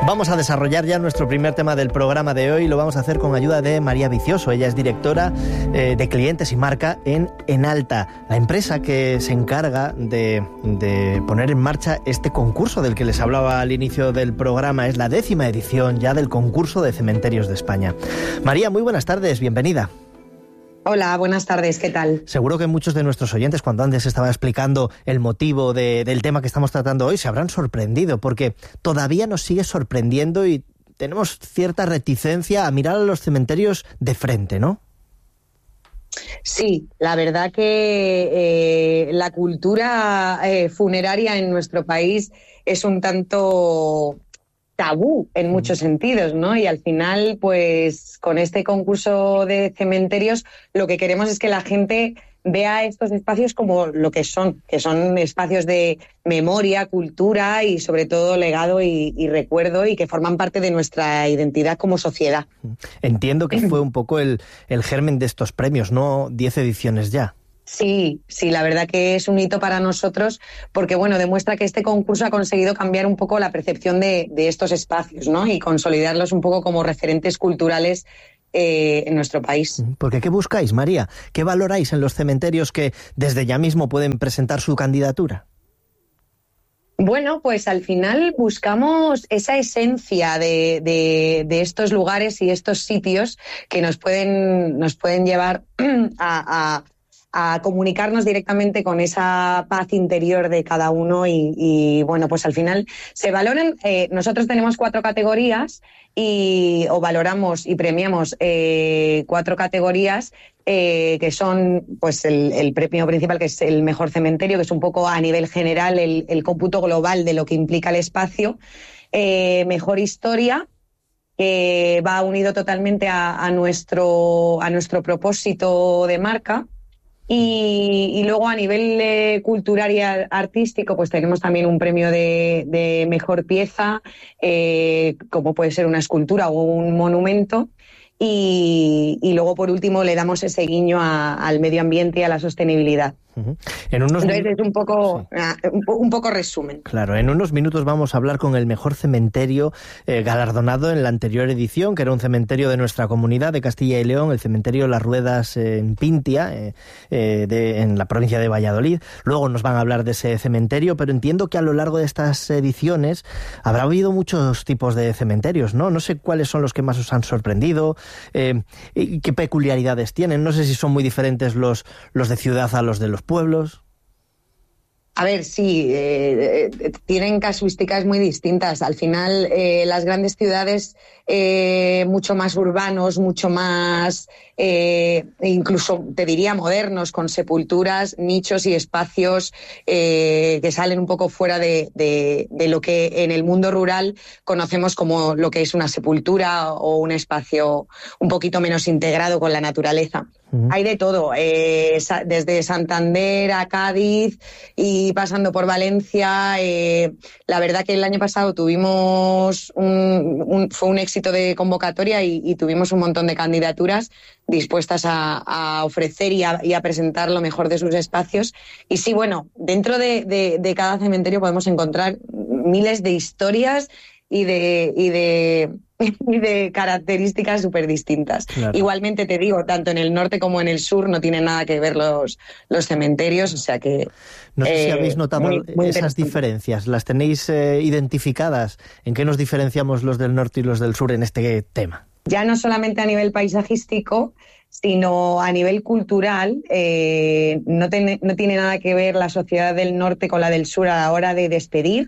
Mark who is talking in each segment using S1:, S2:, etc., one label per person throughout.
S1: Vamos a desarrollar ya nuestro primer tema del programa de hoy. Lo vamos a hacer con ayuda de María Vicioso. Ella es directora de clientes y marca en Enalta, la empresa que se encarga de poner en marcha este concurso del que les hablaba al inicio del programa. Es la 10ª edición ya del concurso de cementerios de España. María, muy buenas tardes, bienvenida.
S2: Hola, buenas tardes, ¿qué tal?
S1: Seguro que muchos de nuestros oyentes, cuando antes estaba explicando el motivo del tema que estamos tratando hoy, se habrán sorprendido, porque todavía nos sigue sorprendiendo y tenemos cierta reticencia a mirar a los cementerios de frente, ¿no?
S2: Sí, la verdad que la cultura funeraria en nuestro país es un tanto tabú en muchos sentidos, ¿no? Y al final, pues con este concurso de cementerios, lo que queremos es que la gente vea estos espacios como lo que son espacios de memoria, cultura y sobre todo legado y recuerdo, y que forman parte de nuestra identidad como sociedad.
S1: Entiendo que fue un poco el germen de estos premios, ¿no? 10 ediciones ya.
S2: Sí, la verdad que es un hito para nosotros porque, bueno, demuestra que este concurso ha conseguido cambiar un poco la percepción de estos espacios, ¿no? Y consolidarlos un poco como referentes culturales en nuestro país.
S1: Porque ¿qué buscáis, María? ¿Qué valoráis en los cementerios que desde ya mismo pueden presentar su candidatura?
S2: Bueno, pues al final buscamos esa esencia de estos lugares y estos sitios que nos pueden llevar a comunicarnos directamente con esa paz interior de cada uno y bueno, pues al final se valoran, nosotros tenemos 4 categorías o valoramos y premiamos 4 categorías que son pues el premio principal, que es el mejor cementerio, que es un poco a nivel general el cómputo global de lo que implica el espacio, mejor historia, que va unido totalmente a nuestro propósito de marca. Y luego a nivel cultural y artístico, pues tenemos también un premio de mejor pieza, como puede ser una escultura o un monumento. Y luego, por último, le damos ese guiño al medio ambiente y a la sostenibilidad. Entonces es un poco resumen.
S1: Claro, en unos minutos vamos a hablar con el mejor cementerio galardonado en la anterior edición, que era un cementerio de nuestra comunidad de Castilla y León, el cementerio Las Ruedas en Pintia, en la provincia de Valladolid. Luego nos van a hablar de ese cementerio, pero entiendo que a lo largo de estas ediciones habrá habido muchos tipos de cementerios, ¿no? No sé cuáles son los que más os han sorprendido, y qué peculiaridades tienen. No sé si son muy diferentes los de ciudad a los de los pueblos.
S2: A ver, sí, tienen casuísticas muy distintas. Al final, las grandes ciudades, mucho más urbanos, mucho más, incluso te diría modernos, con sepulturas, nichos y espacios que salen un poco fuera de lo que en el mundo rural conocemos como lo que es una sepultura o un espacio un poquito menos integrado con la naturaleza. Hay de todo, desde Santander a Cádiz y pasando por Valencia. La verdad que el año pasado tuvimos fue un éxito de convocatoria y tuvimos un montón de candidaturas dispuestas a ofrecer y a presentar lo mejor de sus espacios. Y sí, bueno, dentro de cada cementerio podemos encontrar miles de historias y de características súper distintas. Claro. Igualmente te digo, tanto en el norte como en el sur no tienen nada que ver los cementerios, o sea que...
S1: No sé si habéis notado muy esas diferencias, ¿las tenéis identificadas? ¿En qué nos diferenciamos los del norte y los del sur en este tema?
S2: Ya no solamente a nivel paisajístico, sino a nivel cultural. No tiene nada que ver la sociedad del norte con la del sur a la hora de despedir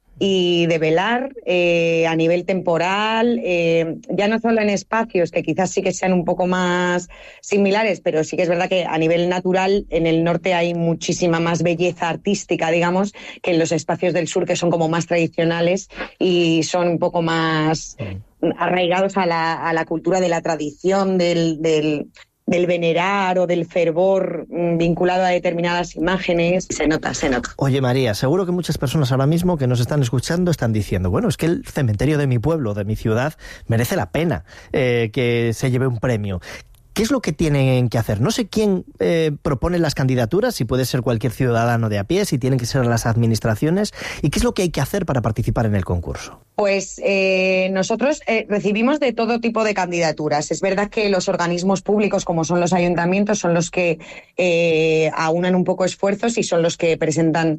S2: y de velar, a nivel temporal, ya no solo en espacios que quizás sí que sean un poco más similares, pero sí que es verdad que a nivel natural en el norte hay muchísima más belleza artística, digamos, que en los espacios del sur, que son como más tradicionales y son un poco más arraigados a la cultura de la tradición, del venerar o del fervor vinculado a determinadas imágenes. Se nota.
S1: Oye, María, seguro que muchas personas ahora mismo que nos están escuchando están diciendo, bueno, es que el cementerio de mi pueblo, de mi ciudad, merece la pena que se lleve un premio. ¿Qué es lo que tienen que hacer? No sé quién propone las candidaturas, si puede ser cualquier ciudadano de a pie, si tienen que ser las administraciones, y qué es lo que hay que hacer para participar en el concurso.
S2: Pues nosotros recibimos de todo tipo de candidaturas. Es verdad que los organismos públicos, como son los ayuntamientos, son los que aunan un poco esfuerzos y son los que presentan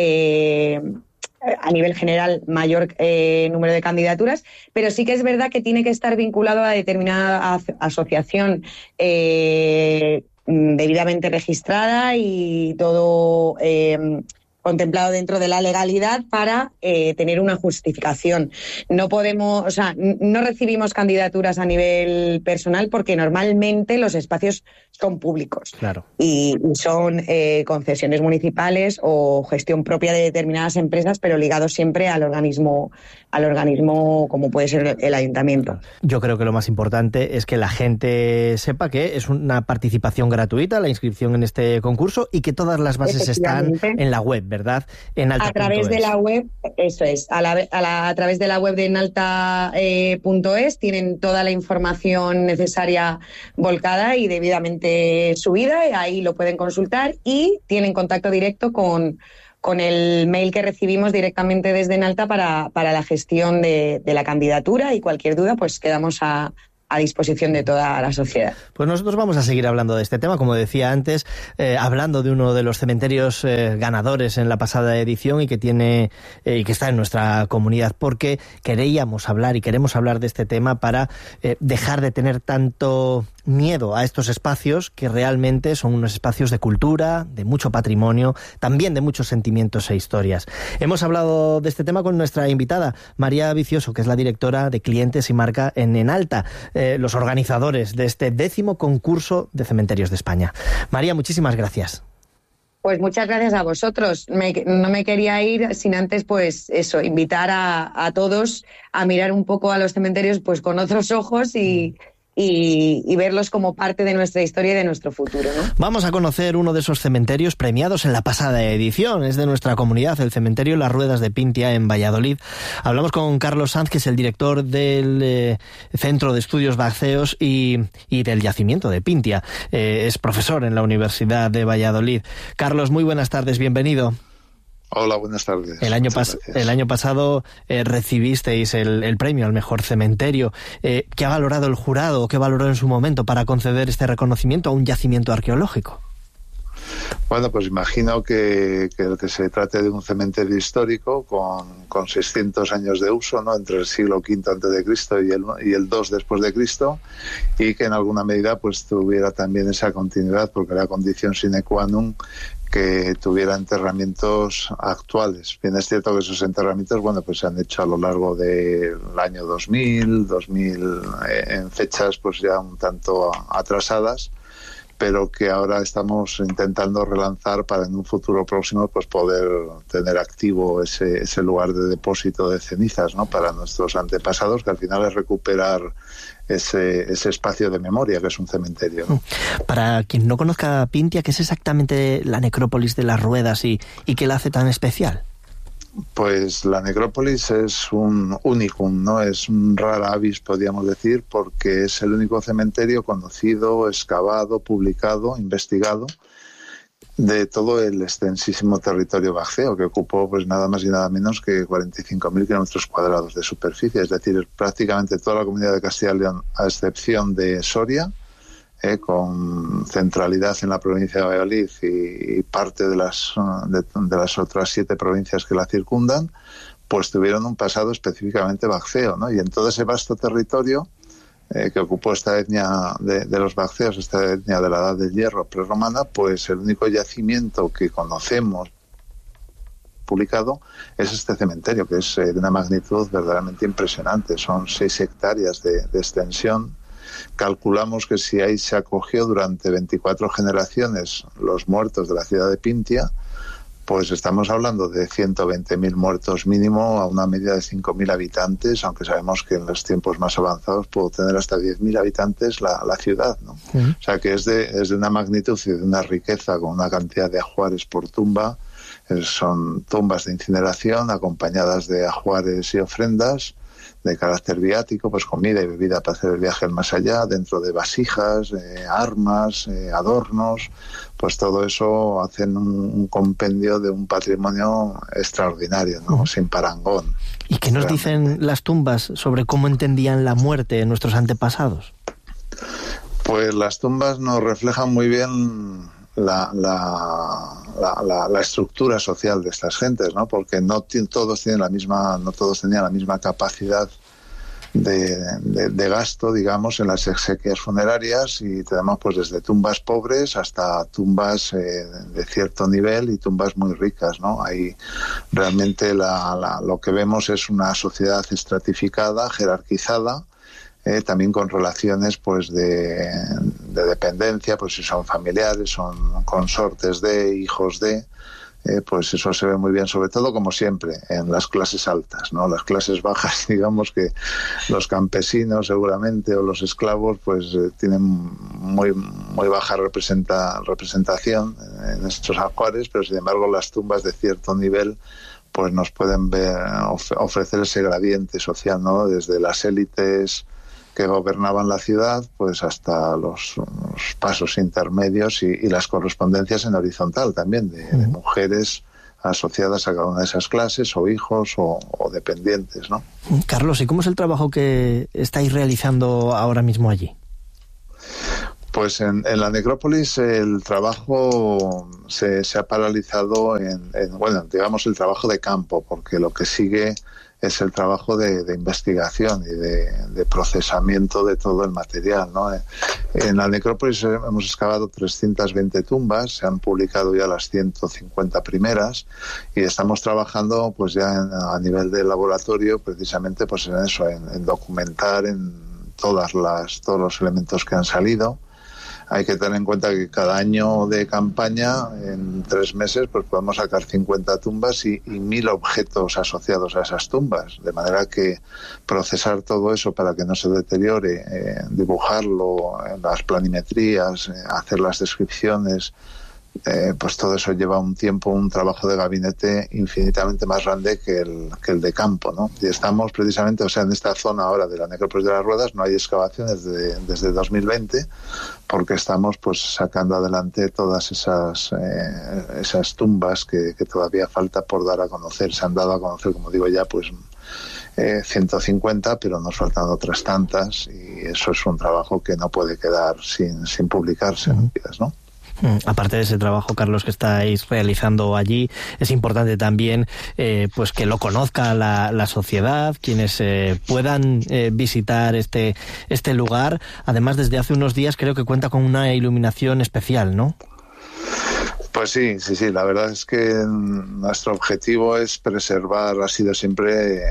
S2: a nivel general mayor número de candidaturas, pero sí que es verdad que tiene que estar vinculado a determinada asociación debidamente registrada y todo contemplado dentro de la legalidad para tener una justificación. No podemos, o sea, no recibimos candidaturas a nivel personal porque normalmente los espacios son públicos.
S1: Claro.
S2: Y son concesiones municipales o gestión propia de determinadas empresas, pero ligados siempre al organismo como puede ser el ayuntamiento.
S1: Yo creo que lo más importante es que la gente sepa que es una participación gratuita, la inscripción en este concurso, y que todas las bases están en la web, ¿verdad? En Alta.
S2: A través de la web, eso es, a través de la web de enalta.es tienen toda la información necesaria volcada y debidamente subida, y ahí lo pueden consultar y tienen contacto directo con el mail que recibimos directamente desde Enalta para la gestión de la candidatura, y cualquier duda pues quedamos a disposición de toda la sociedad.
S1: Pues nosotros vamos a seguir hablando de este tema, como decía antes, hablando de uno de los cementerios ganadores en la pasada edición y que tiene y que está en nuestra comunidad, porque queríamos hablar y queremos hablar de este tema para dejar de tener tanto miedo a estos espacios que realmente son unos espacios de cultura, de mucho patrimonio, también de muchos sentimientos e historias. Hemos hablado de este tema con nuestra invitada, María Vicioso, que es la directora de Clientes y Marca en Enalta, los organizadores de este 10º concurso de cementerios de España. María, muchísimas gracias.
S2: Pues muchas gracias a vosotros. No me quería ir sin antes, pues eso, invitar a todos a mirar un poco a los cementerios pues con otros ojos y verlos como parte de nuestra historia y de nuestro futuro, ¿no?
S1: Vamos a conocer uno de esos cementerios premiados en la pasada edición. Es de nuestra comunidad, el cementerio Las Ruedas de Pintia, en Valladolid. Hablamos con Carlos Sanz, que es el director del Centro de Estudios Bagceos y del Yacimiento de Pintia. Es profesor en la Universidad de Valladolid. Carlos, muy buenas tardes, bienvenido.
S3: Hola, buenas tardes.
S1: El año pasado recibisteis el premio al mejor cementerio. ¿Qué ha valorado el jurado o qué valoró en su momento para conceder este reconocimiento a un yacimiento arqueológico?
S3: Bueno, pues imagino que se trate de un cementerio histórico con 600 años de uso, ¿no?, entre el siglo V a.C. y el II después de Cristo, y que en alguna medida pues tuviera también esa continuidad, porque era condición sine qua non que tuviera enterramientos actuales. Bien, es cierto que esos enterramientos, bueno, pues se han hecho a lo largo del año 2000 en fechas pues ya un tanto atrasadas, pero que ahora estamos intentando relanzar para en un futuro próximo pues poder tener activo ese lugar de depósito de cenizas, ¿no?, para nuestros antepasados, que al final es recuperar ese espacio de memoria que es un cementerio, ¿no?
S1: Para quien no conozca Pintia, ¿qué es exactamente la necrópolis de Las Ruedas y qué la hace tan especial?
S3: Pues la necrópolis es un unicum, ¿no? Es un rara avis, podríamos decir, porque es el único cementerio conocido, excavado, publicado, investigado de todo el extensísimo territorio bagceo, que ocupó pues nada más y nada menos que 45.000 kilómetros cuadrados de superficie, es decir, prácticamente toda la comunidad de Castilla y León, a excepción de Soria, con centralidad en la provincia de Valladolid y parte de las otras 7 provincias que la circundan, pues tuvieron un pasado específicamente bagceo, ¿no? Y en todo ese vasto territorio que ocupó esta etnia de los bagceos, esta etnia de la Edad del Hierro prerromana, pues el único yacimiento que conocemos publicado es este cementerio, que es de una magnitud verdaderamente impresionante. Son 6 hectáreas de extensión. Calculamos que si ahí se acogió durante 24 generaciones los muertos de la ciudad de Pintia, pues estamos hablando de 120.000 muertos mínimo a una media de 5.000 habitantes, aunque sabemos que en los tiempos más avanzados pudo tener hasta 10.000 habitantes la ciudad, ¿no? Uh-huh. O sea que es de una magnitud y de una riqueza, con una cantidad de ajuares por tumba. Son tumbas de incineración acompañadas de ajuares y ofrendas de carácter viático, pues comida y bebida para hacer el viaje al más allá, dentro de vasijas, armas, adornos, pues todo eso hacen un compendio de un patrimonio extraordinario, ¿no? Sin parangón.
S1: ¿Y qué nos dicen las tumbas sobre cómo entendían la muerte nuestros antepasados?
S3: Pues las tumbas nos reflejan muy bien la estructura social de estas gentes, ¿no? Porque no todos tenían la misma capacidad de gasto, digamos, en las exequias funerarias, y tenemos pues desde tumbas pobres hasta tumbas de cierto nivel y tumbas muy ricas, ¿no? Ahí realmente lo que vemos es una sociedad estratificada, jerarquizada, también con relaciones pues de dependencia, pues si son familiares, son consortes de, hijos de, pues eso se ve muy bien, sobre todo, como siempre, en las clases altas, ¿no? Las clases bajas, digamos que los campesinos seguramente o los esclavos pues tienen muy baja representación en estos ajuares, pero sin embargo las tumbas de cierto nivel pues nos pueden ofrecer ese gradiente social, ¿no? Desde las élites que gobernaban la ciudad, pues hasta los pasos intermedios y las correspondencias en horizontal también, de mujeres asociadas a cada una de esas clases, o hijos o dependientes, ¿no?
S1: Carlos, ¿y cómo es el trabajo que estáis realizando ahora mismo allí?
S3: Pues en la necrópolis el trabajo se ha paralizado en digamos el trabajo de campo, porque lo que sigue es el trabajo de investigación y de procesamiento de todo el material, ¿no? En la necrópolis hemos excavado 320 tumbas, se han publicado ya las 150 primeras, y estamos trabajando pues ya a nivel de laboratorio precisamente pues en eso, en documentar en todos los elementos que han salido. Hay que tener en cuenta que cada año de campaña, en 3 meses, pues podemos sacar 50 tumbas y 1.000 objetos asociados a esas tumbas. De manera que procesar todo eso para que no se deteriore, dibujarlo en las planimetrías, hacer las descripciones, pues todo eso lleva un tiempo, un trabajo de gabinete infinitamente más grande que el de campo, ¿no? Y estamos precisamente, en esta zona ahora de la necrópolis de las Ruedas no hay excavaciones desde 2020, porque estamos pues sacando adelante todas esas tumbas que todavía falta por dar a conocer. Se han dado a conocer, como digo ya, pues 150, pero nos faltan otras tantas, y eso es un trabajo que no puede quedar sin publicarse, ¿no?
S1: Aparte de ese trabajo, Carlos, que estáis realizando allí, es importante también pues que lo conozca la sociedad, quienes puedan visitar este lugar. Además, desde hace unos días creo que cuenta con una iluminación especial, ¿no?
S3: Pues sí, la verdad es que nuestro objetivo es preservar, ha sido siempre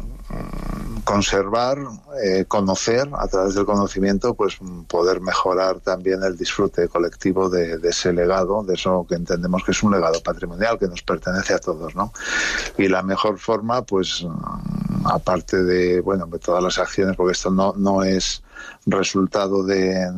S3: conservar, conocer, a través del conocimiento, pues poder mejorar también el disfrute colectivo de ese legado, de eso que entendemos que es un legado patrimonial que nos pertenece a todos, ¿no? Y la mejor forma, pues aparte de todas las acciones, porque esto no es resultado de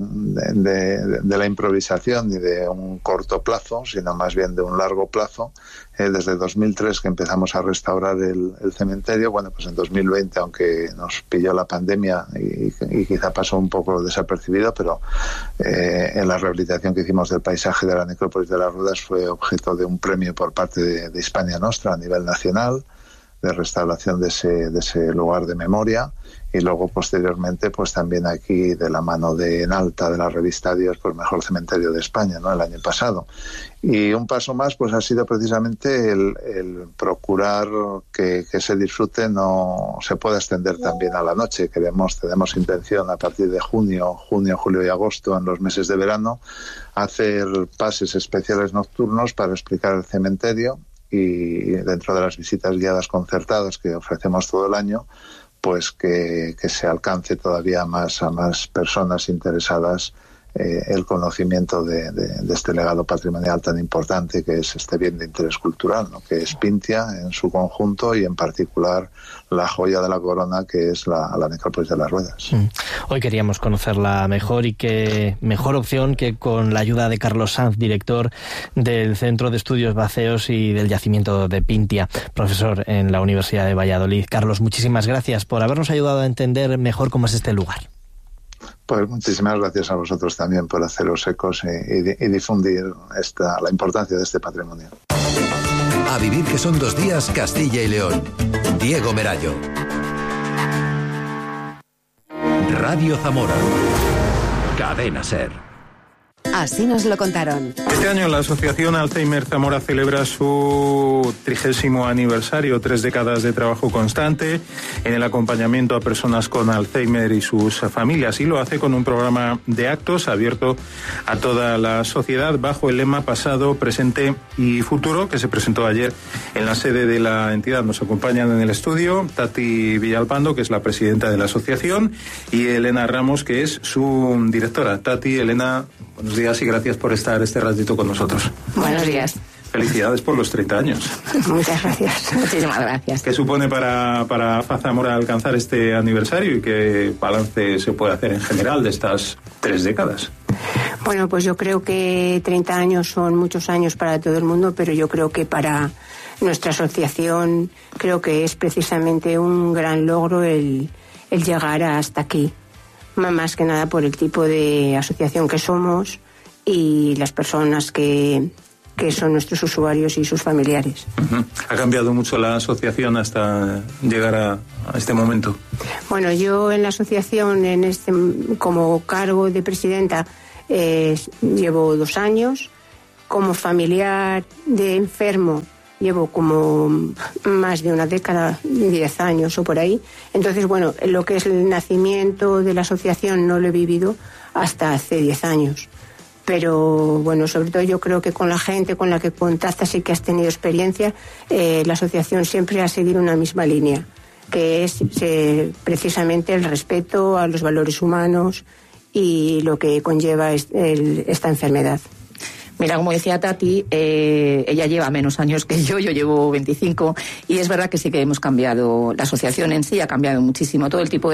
S3: la improvisación ni de un corto plazo, sino más bien de un largo plazo. Desde 2003 que empezamos a restaurar el cementerio, pues en 2020, aunque nos pilló la pandemia y quizá pasó un poco desapercibido, pero en la rehabilitación que hicimos del paisaje de la necrópolis de las Ruedas fue objeto de un premio por parte de Hispania Nostra a nivel nacional, de restauración de ese lugar de memoria. Y luego posteriormente pues también aquí de la mano de Enalta, de la revista Dios, pues mejor cementerio de España, ¿no?, el año pasado. Y un paso más pues ha sido precisamente el procurar que ese disfrute no se pueda extender también a la noche. Tenemos intención a partir de junio, julio y agosto, en los meses de verano, hacer pases especiales nocturnos para explicar el cementerio, y dentro de las visitas guiadas concertadas que ofrecemos todo el año, pues que se alcance todavía más a más personas interesadas el conocimiento de este legado patrimonial tan importante que es este bien de interés cultural, ¿no?, que es Pintia en su conjunto, y en particular la joya de la corona, que es la necrópolis de las Ruedas.
S1: Hoy queríamos conocerla mejor, y qué mejor opción que con la ayuda de Carlos Sanz, director del Centro de Estudios Baceos y del Yacimiento de Pintia, profesor en la Universidad de Valladolid. Carlos, muchísimas gracias por habernos ayudado a entender mejor cómo es este lugar.
S3: Pues muchísimas gracias a vosotros también por haceros ecos y difundir la importancia de este patrimonio.
S4: A vivir que son 2 días, Castilla y León. Diego Merallo. Radio Zamora. Cadena SER.
S5: Así nos lo contaron.
S6: Este año la Asociación Alzheimer Zamora celebra su 30º aniversario, 3 décadas de trabajo constante en el acompañamiento a personas con Alzheimer y sus familias, y lo hace con un programa de actos abierto a toda la sociedad bajo el lema Pasado, Presente y Futuro, que se presentó ayer en la sede de la entidad. Nos acompañan en el estudio Tati Villalpando, que es la presidenta de la asociación, y Elena Ramos, que es su directora. Tati, Elena, buenos días y gracias por estar este ratito con nosotros.
S5: Buenos días.
S6: Felicidades por los 30 años.
S5: Muchas gracias. Muchísimas gracias.
S6: ¿Qué supone para AFA Zamora alcanzar este aniversario y qué balance se puede hacer en general de estas 3 décadas?
S7: Bueno, pues yo creo que 30 años son muchos años para todo el mundo, pero yo creo que para nuestra asociación creo que es precisamente un gran logro el llegar hasta aquí. Más que nada por el tipo de asociación que somos y las personas que son nuestros usuarios y sus familiares.
S6: Uh-huh. ¿Ha cambiado mucho la asociación hasta llegar a este momento?
S7: Bueno, yo en la asociación, como cargo de presidenta, llevo 2 años. Como familiar de enfermo, llevo como más de una década, 10 años o por ahí. Entonces, bueno, lo que es el nacimiento de la asociación no lo he vivido hasta hace 10 años. Pero, bueno, sobre todo yo creo que con la gente con la que contactas y que has tenido experiencia, la asociación siempre ha seguido una misma línea, que es precisamente el respeto a los valores humanos y lo que conlleva esta enfermedad.
S5: Mira, como decía Tati, ella lleva menos años que yo llevo 25, y es verdad que sí que hemos cambiado, la asociación en sí ha cambiado muchísimo, todo el tipo de